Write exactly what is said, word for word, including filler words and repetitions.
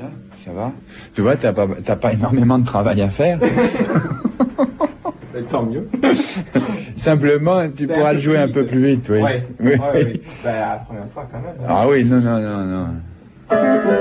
Ça va. Tu vois, t'as pas, t'as pas énormément de travail à faire. Tant mieux. Simplement, tu C'est pourras un le peu jouer plus un peu vite. plus vite, oui. Ouais, Oui. ouais, ouais. Ben, la première fois quand même. hein. Ah oui, non, non, non, non.